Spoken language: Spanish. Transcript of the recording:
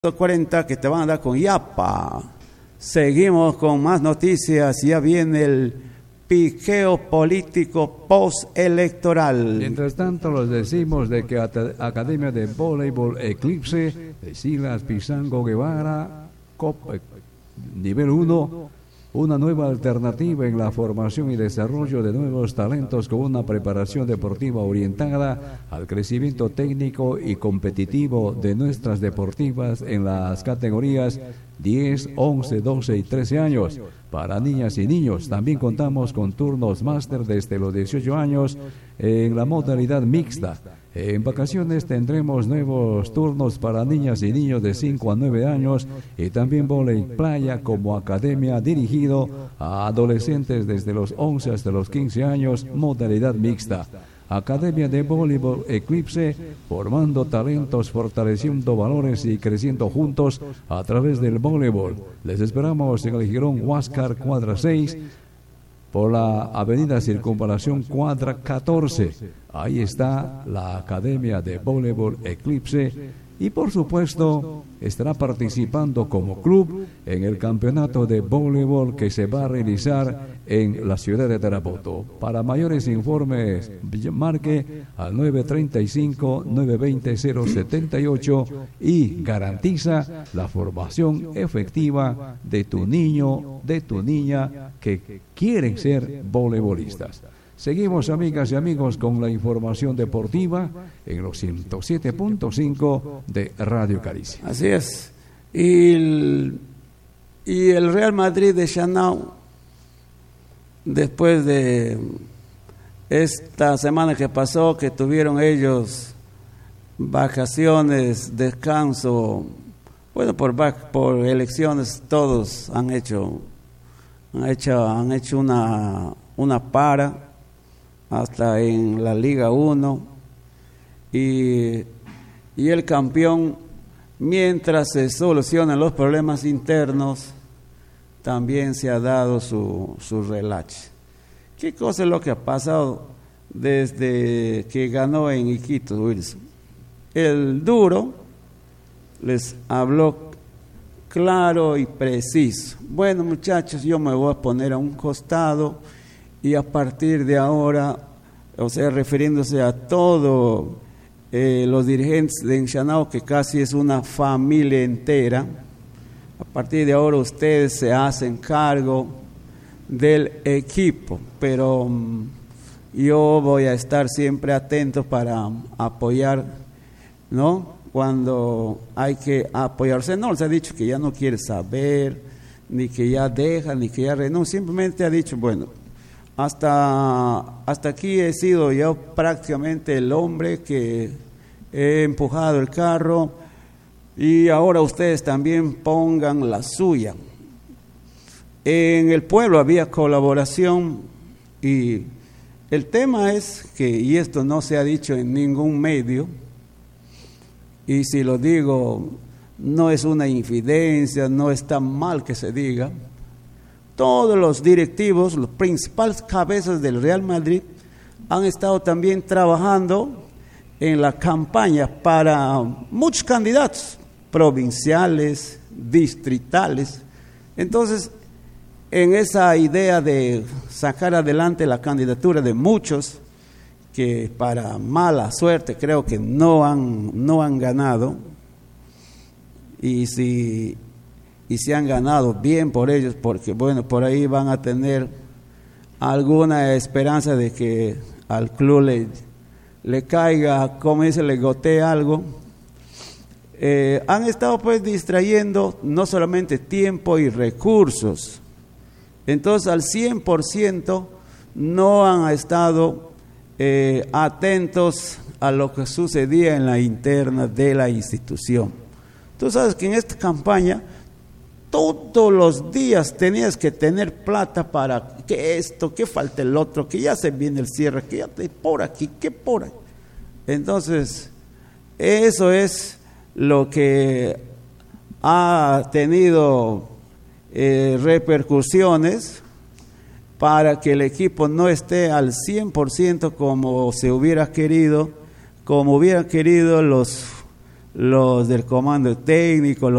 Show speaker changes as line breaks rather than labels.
40 que te van a dar con Yapa. Seguimos con más noticias. Ya viene el piqueo político postelectoral.
Mientras tanto, les decimos de que Academia de Voleibol Eclipse, de Silas Pizango Guevara, nivel 1, una nueva alternativa en la formación y desarrollo de nuevos talentos con una preparación deportiva orientada al crecimiento técnico y competitivo de nuestras deportivas en las categorías 10, 11, 12 y 13 años. Para niñas y niños también contamos con turnos máster desde los 18 años en la modalidad mixta. En vacaciones tendremos nuevos turnos para niñas y niños de 5 a 9 años y también vóley playa como academia dirigido a adolescentes desde los 11 hasta los 15 años, modalidad mixta. Academia de Voleibol Eclipse, formando talentos, fortaleciendo valores y creciendo juntos a través del voleibol. Les esperamos en el Jirón Huáscar, cuadra 6, por la avenida Circunvalación, cuadra 14. Ahí está la Academia de Voleibol Eclipse y por supuesto estará participando como club en el campeonato de voleibol que se va a realizar en la ciudad de Tarapoto. Para mayores informes, marque al 935-920-078 y garantiza la formación efectiva de tu niño, de tu niña que quieren ser voleibolistas. Seguimos, amigas y amigos, con la información deportiva en los 107.5 de Radio Caricia.
Así es. Y el Real Madrid de Chanao, después de esta semana que pasó, que tuvieron ellos vacaciones, descanso, bueno, por elecciones, todos han hecho una para hasta en la Liga 1 y el campeón, mientras se solucionan los problemas internos, también se ha dado su relax. ¿Qué cosa es lo que ha pasado desde que ganó en Iquitos, Wilson? El duro les habló claro y preciso. Bueno, muchachos, yo me voy a poner a un costado y a partir de ahora, o sea, refiriéndose a todos los dirigentes de Enchanao, que casi es una familia entera, a partir de ahora ustedes se hacen cargo del equipo, pero yo voy a estar siempre atento para apoyar, ¿no? Cuando hay que apoyarse. No les ha dicho que ya no quiere saber, ni que ya deja, ni que ya renuncia, simplemente ha dicho, bueno, hasta aquí he sido yo prácticamente el hombre que he empujado el carro y ahora ustedes también pongan la suya. En el pueblo había colaboración y el tema es que, y esto no se ha dicho en ningún medio, y si lo digo no es una infidencia, no está mal que se diga, todos los directivos, los principales cabezas del Real Madrid han estado también trabajando en la campaña para muchos candidatos provinciales, distritales. Entonces, en esa idea de sacar adelante la candidatura de muchos que para mala suerte creo que no han ganado, y si han ganado, bien por ellos, porque bueno, por ahí van a tener alguna esperanza de que al club le caiga, como dice, le gotee algo. Han estado pues distrayendo no solamente tiempo y recursos, entonces al 100% no han estado atentos a lo que sucedía en la interna de la institución. Tú sabes que en esta campaña todos los días tenías que tener plata para que esto, que falta el otro, que ya se viene el cierre, que ya te por aquí, que por ahí. Entonces, eso es lo que ha tenido repercusiones para que el equipo no esté al 100% como se hubiera querido, como hubieran querido los del comando técnico,